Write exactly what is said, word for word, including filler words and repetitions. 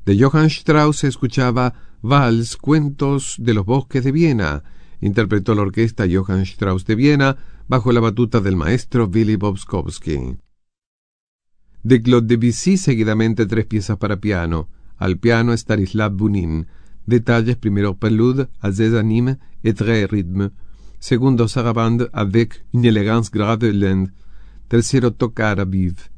De Johann Strauss se escuchaba Vals, Cuentos de los Bosques de Viena. Interpretó la orquesta Johann Strauss de Viena bajo la batuta del maestro Willy Bobskowski. De Claude Debussy, seguidamente tres piezas para piano. Al piano Stanislav Bunin. Detalles: primero Prélude à des animes et très rythme. Segundo Sarabande avec une élégance grave et lente. Tercero Toccata vive.